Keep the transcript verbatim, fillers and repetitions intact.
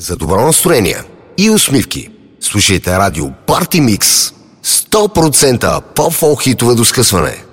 За добро настроение и усмивки слушайте радио Party Mix. сто процента по-фолк хитове до скъсване.